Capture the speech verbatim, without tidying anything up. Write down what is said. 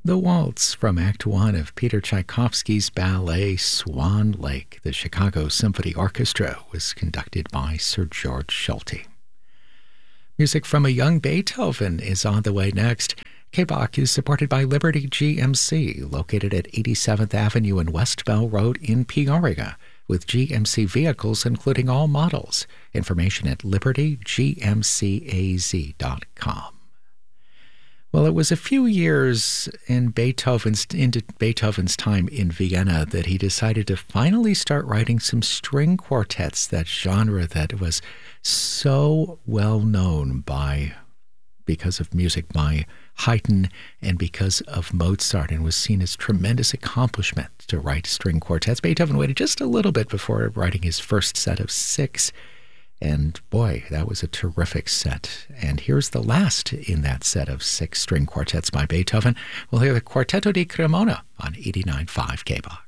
The waltz from Act One of Peter Tchaikovsky's ballet Swan Lake. The Chicago Symphony Orchestra was conducted by Sir George Solti. Music from a young Beethoven is on the way next. K B O C is supported by Liberty G M C, located at eighty-seventh Avenue and West Bell Road in Peoria, with G M C vehicles including all models. Information at liberty g m c a z dot com. Well, it was a few years in Beethoven's, into Beethoven's time in Vienna that he decided to finally start writing some string quartets, that genre that was so well known by, because of music by Haydn and because of Mozart, and was seen as tremendous accomplishment to write string quartets. Beethoven waited just a little bit before writing his first set of six. And boy, that was a terrific set. And here's the last in that set of six string quartets by Beethoven. We'll hear the Quartetto di Cremona on eighty-nine point five K B O C.